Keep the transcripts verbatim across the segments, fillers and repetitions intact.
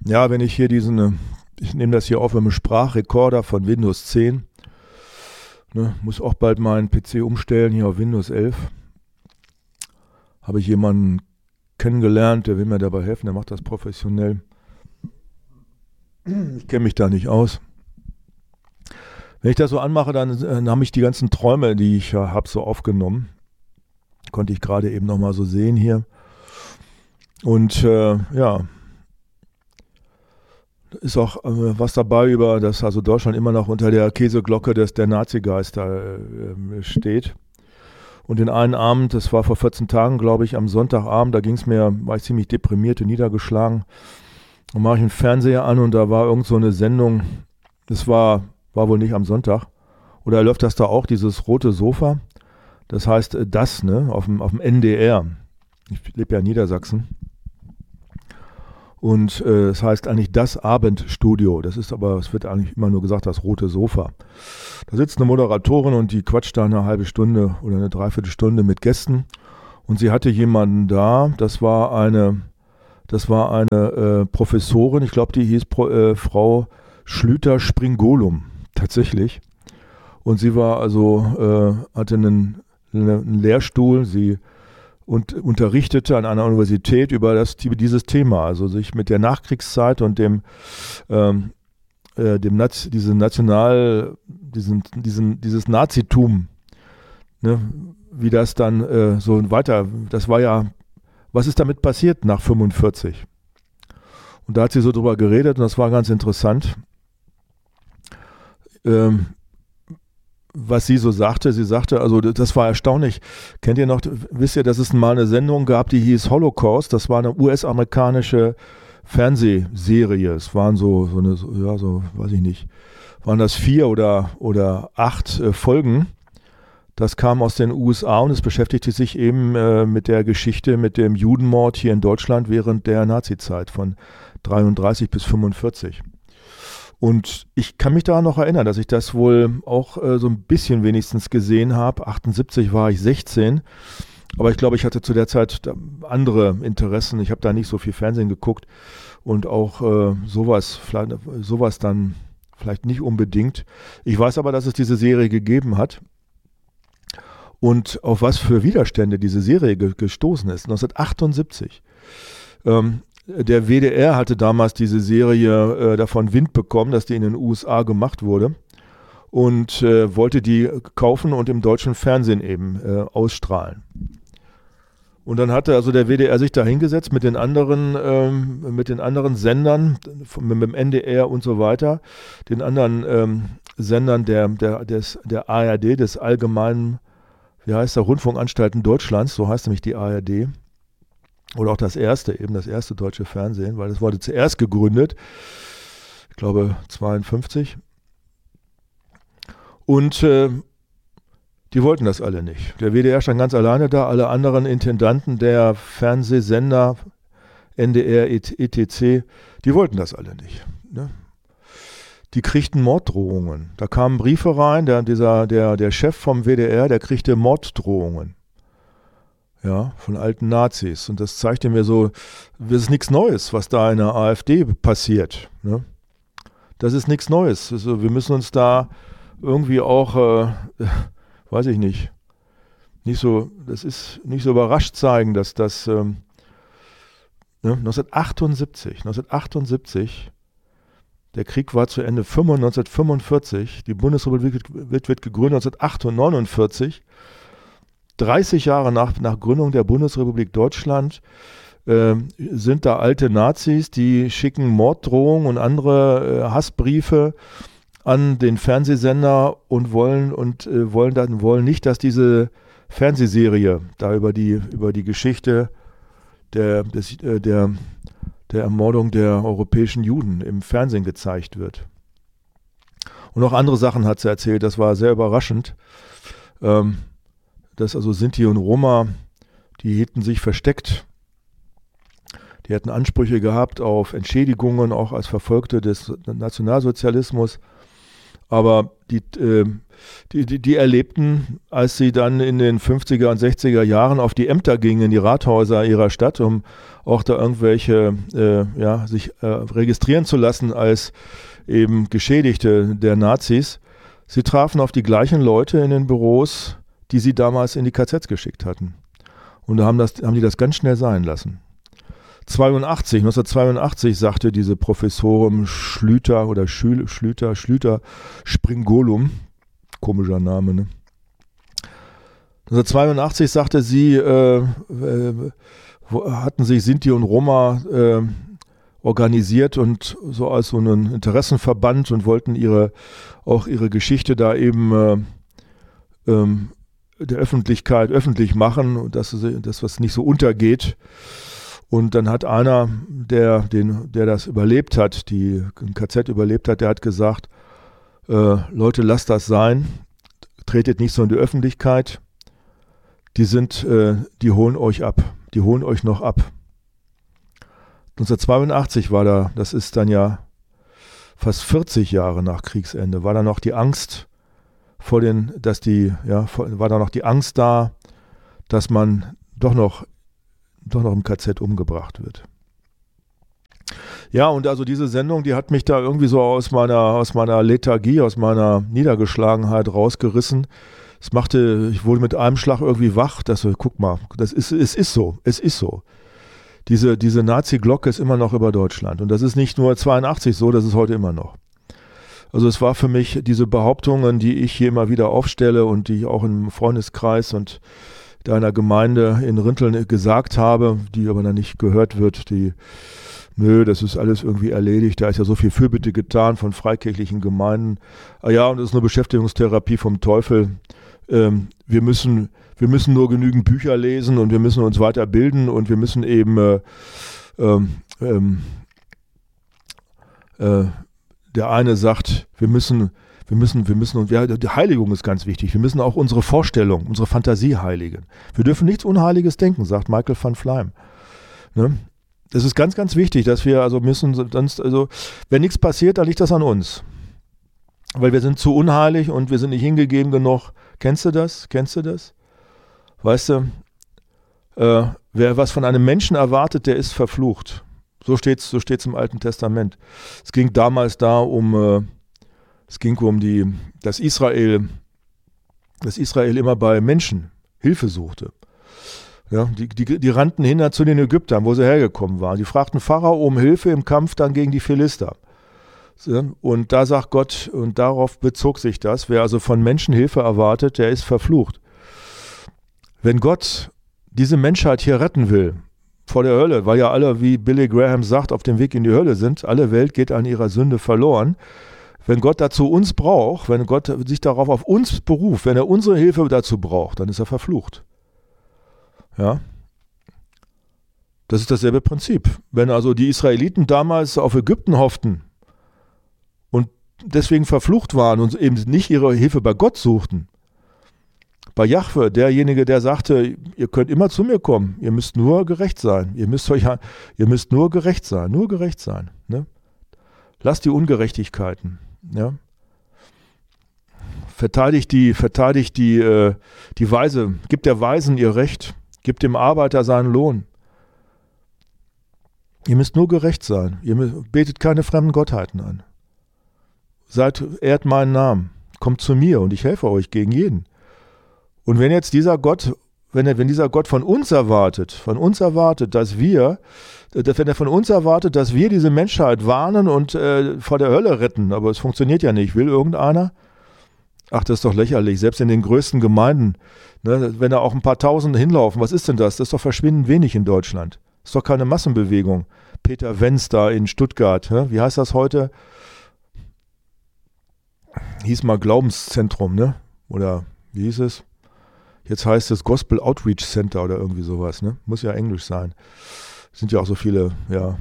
Ja, wenn ich hier diesen, ich nehme das hier auf mit einem Sprachrekorder von Windows zehn, ne, muss auch bald meinen P C umstellen, hier auf Windows elf. Habe ich jemanden kennengelernt, der will mir dabei helfen, der macht das professionell. Ich kenne mich da nicht aus. Wenn ich das so anmache, dann, dann habe ich die ganzen Träume, die ich ja habe, so aufgenommen. Konnte ich gerade eben nochmal so sehen hier. Und äh, ja, ist auch äh, was dabei, über das also Deutschland immer noch unter der Käseglocke des, der Nazigeister äh, steht. Und den einen Abend, das war vor vierzehn Tagen, glaube ich, am Sonntagabend, da ging es mir, war ich ziemlich deprimiert und niedergeschlagen. Da mache ich einen Fernseher an und da war irgend so eine Sendung, das war, war wohl nicht am Sonntag. Oder läuft das da auch, dieses rote Sofa? Das heißt das, ne, auf dem, auf dem N D R. Ich lebe ja in Niedersachsen. Und äh, es heißt eigentlich das Abendstudio. Das ist aber, es wird eigentlich immer nur gesagt, das rote Sofa. Da sitzt eine Moderatorin und die quatscht da eine halbe Stunde oder eine Dreiviertelstunde mit Gästen. Und sie hatte jemanden da, das war eine, das war eine äh, Professorin, ich glaube, die hieß Pro, äh, Frau Schlüter-Springolum, tatsächlich. Und sie war also, äh, hatte einen, einen Lehrstuhl, sie und unterrichtete an einer Universität über das, dieses Thema, also sich mit der Nachkriegszeit und dem, ähm, äh, dem Naz, diese National, diesen, diesen, dieses Nazitum, ne, wie das dann äh, so weiter, das war ja, was ist damit passiert nach fünfundvierzig? Und da hat sie so drüber geredet und das war ganz interessant. Ähm, was sie so sagte, sie sagte, also das war erstaunlich. Kennt ihr noch, wisst ihr, dass es mal eine Sendung gab, die hieß Holocaust, das war eine U S-amerikanische Fernsehserie. Es waren so, so eine, ja, so, weiß ich nicht, waren das vier oder, oder acht äh, Folgen. Das kam aus den U S A und es beschäftigte sich eben äh, mit der Geschichte, mit dem Judenmord hier in Deutschland während der Nazizeit von dreiunddreißig bis fünfundvierzig. Und ich kann mich daran noch erinnern, dass ich das wohl auch äh, so ein bisschen wenigstens gesehen habe. achtundsiebzig war ich sechzehn, aber ich glaube, ich hatte zu der Zeit andere Interessen. Ich habe da nicht so viel Fernsehen geguckt und auch äh, sowas, sowas dann vielleicht nicht unbedingt. Ich weiß aber, dass es diese Serie gegeben hat und auf was für Widerstände diese Serie ge- gestoßen ist. neunzehnhundertachtundsiebzig. Ähm, Der W D R hatte damals diese Serie äh, davon Wind bekommen, dass die in den U S A gemacht wurde und äh, wollte die kaufen und im deutschen Fernsehen eben äh, ausstrahlen. Und dann hatte also der W D R sich da hingesetzt mit den anderen, ähm, mit den anderen Sendern, mit dem N D R und so weiter, den anderen ähm, Sendern der, der, des, der A R D, des Allgemeinen, wie heißt der, Rundfunkanstalten Deutschlands, so heißt nämlich die A R D. Oder auch das erste, eben das erste deutsche Fernsehen, weil das wurde zuerst gegründet, ich glaube zweiundfünfzig. Und äh, die wollten das alle nicht. Der W D R stand ganz alleine da, alle anderen Intendanten der Fernsehsender, N D R, E T C, die wollten das alle nicht. Ne? Die kriegten Morddrohungen. Da kamen Briefe rein, der, dieser, der, der Chef vom W D R, der kriegte Morddrohungen. Ja, von alten Nazis. Und das zeigte mir so, das ist nichts Neues, was da in der AfD passiert. Ne? Das ist nichts Neues. Also wir müssen uns da irgendwie auch, äh, weiß ich nicht, nicht so, das ist nicht so überrascht zeigen, dass das ähm, ne, neunzehnhundertachtundsiebzig, neunzehnhundertachtundsiebzig, der Krieg war zu Ende, neunzehnhundertfünfundvierzig, die Bundesrepublik wird, wird gegründet neunzehnhundertachtundneunundvierzig. dreißig Jahre nach, nach Gründung der Bundesrepublik Deutschland äh, sind da alte Nazis, die schicken Morddrohungen und andere äh, Hassbriefe an den Fernsehsender und wollen und äh, wollen dann wollen nicht, dass diese Fernsehserie da über die über die Geschichte der des, äh, der der Ermordung der europäischen Juden im Fernsehen gezeigt wird. Und auch andere Sachen hat sie erzählt. Das war sehr überraschend. Ähm, dass also Sinti und Roma, die hielten sich versteckt. Die hatten Ansprüche gehabt auf Entschädigungen, auch als Verfolgte des Nationalsozialismus. Aber die, äh, die, die, die erlebten, als sie dann in den fünfziger und sechziger Jahren auf die Ämter gingen, in die Rathäuser ihrer Stadt, um auch da irgendwelche, äh, ja, sich äh, registrieren zu lassen als eben Geschädigte der Nazis. Sie trafen auf die gleichen Leute in den Büros, die sie damals in die K Zs geschickt hatten. Und da haben, das, haben die das ganz schnell sein lassen. zweiundachtzig, neunzehnhundertzweiundachtzig sagte diese Professorin Schlüter oder Schül, Schlüter, Schlüter Springolum, komischer Name, ne? neunzehnhundertzweiundachtzig sagte sie, äh, äh, hatten sich Sinti und Roma äh, organisiert und so als so einen Interessenverband und wollten ihre auch ihre Geschichte da eben äh, ähm, der Öffentlichkeit öffentlich machen und dass das was nicht so untergeht. Und dann hat einer, der, den, der das überlebt hat, die ein K Z überlebt hat, der hat gesagt, äh, Leute, lasst das sein, tretet nicht so in die Öffentlichkeit, die sind, äh, die holen euch ab, die holen euch noch ab. neunzehnhundertzweiundachtzig war da, das ist dann ja fast vierzig Jahre nach Kriegsende, war da noch die Angst vor den, dass die, ja, war da noch die Angst da, dass man doch noch doch noch im K Z umgebracht wird. Ja, und also diese Sendung, die hat mich da irgendwie so aus meiner, aus meiner Lethargie, aus meiner Niedergeschlagenheit rausgerissen. Es machte, ich wurde mit einem Schlag irgendwie wach, dass so, guck mal, das ist, es ist so, es ist so. Diese, diese Nazi-Glocke ist immer noch über Deutschland. Und das ist nicht nur zweiundachtzig so, das ist heute immer noch. Also es war für mich diese Behauptungen, die ich hier immer wieder aufstelle und die ich auch im Freundeskreis und einer Gemeinde in Rinteln gesagt habe, die aber dann nicht gehört wird, die, nö, das ist alles irgendwie erledigt, da ist ja so viel Fürbitte getan von freikirchlichen Gemeinden. Ah ja, und das ist eine Beschäftigungstherapie vom Teufel. Ähm, wir müssen, wir müssen nur genügend Bücher lesen und wir müssen uns weiterbilden und wir müssen eben äh, ähm, ähm, äh, der eine sagt, wir müssen Wir müssen, wir müssen, und ja, die Heiligung ist ganz wichtig. Wir müssen auch unsere Vorstellung, unsere Fantasie heiligen. Wir dürfen nichts Unheiliges denken, sagt Michael van Fleim. Ne? Das ist ganz, ganz wichtig, dass wir also müssen, sonst, also, wenn nichts passiert, dann liegt das an uns. Weil wir sind zu unheilig und wir sind nicht hingegeben genug. Kennst du das? Kennst du das? Weißt du, äh, wer was von einem Menschen erwartet, der ist verflucht. So steht es so steht's im Alten Testament. Es ging damals da um äh, Es ging um die, dass Israel, dass Israel immer bei Menschen Hilfe suchte. Ja, die, die, die rannten hinter zu den Ägyptern, wo sie hergekommen waren. Die fragten Pharao um Hilfe im Kampf dann gegen die Philister. Und da sagt Gott, und darauf bezog sich das, wer also von Menschen Hilfe erwartet, der ist verflucht. Wenn Gott diese Menschheit hier retten will, vor der Hölle, weil ja alle, wie Billy Graham sagt, auf dem Weg in die Hölle sind, alle Welt geht an ihrer Sünde verloren. Wenn Gott dazu uns braucht, wenn Gott sich darauf auf uns beruft, wenn er unsere Hilfe dazu braucht, dann ist er verflucht. Ja. Das ist dasselbe Prinzip. Wenn also die Israeliten damals auf Ägypten hofften und deswegen verflucht waren und eben nicht ihre Hilfe bei Gott suchten, bei Jahwe, derjenige, der sagte, ihr könnt immer zu mir kommen, ihr müsst nur gerecht sein, ihr müsst euch, ihr müsst nur gerecht sein, nur gerecht sein. Ne? Lasst die Ungerechtigkeiten. Ja. Verteidigt die, verteidigt die, äh, die Weise, gibt der Weisen ihr Recht, gibt dem Arbeiter seinen Lohn. Ihr müsst nur gerecht sein, ihr müsst, betet keine fremden Gottheiten an. Seid, ehrt meinen Namen, kommt zu mir und ich helfe euch gegen jeden. Und wenn jetzt dieser Gott, wenn, er, wenn dieser Gott von uns erwartet, von uns erwartet, dass wir, wenn er von uns erwartet, dass wir diese Menschheit warnen und äh, vor der Hölle retten, aber es funktioniert ja nicht, will irgendeiner? Ach, das ist doch lächerlich, selbst in den größten Gemeinden, ne, wenn da auch ein paar Tausende hinlaufen, was ist denn das? Das ist doch verschwindend wenig in Deutschland. Das ist doch keine Massenbewegung. Peter Wenz da in Stuttgart, ne? Wie heißt das heute? Hieß mal Glaubenszentrum, ne? Oder wie hieß es? Jetzt heißt es Gospel Outreach Center oder irgendwie sowas, ne? Muss ja Englisch sein. Sind ja auch so viele, ja.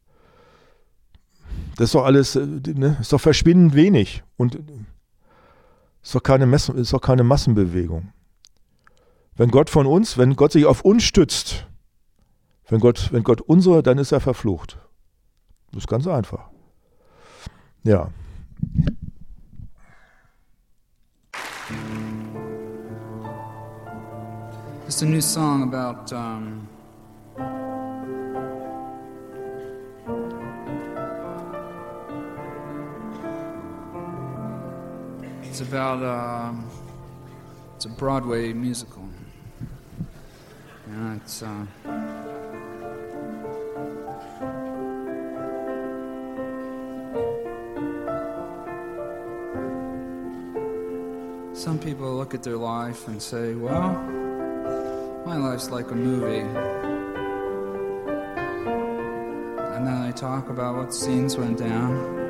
Das ist doch alles, ne? Ist doch verschwindend wenig. Und ist doch keine Messen, ist doch keine Massenbewegung. Wenn Gott von uns, wenn Gott sich auf uns stützt, wenn Gott, wenn Gott unsere, dann ist er verflucht. Das ist ganz einfach. Ja. It's a new song about um, it's about um, it's a Broadway musical. Yeah, it's uh, some people look at their life and say, well, my life's like a movie. And then they talk about what scenes went down.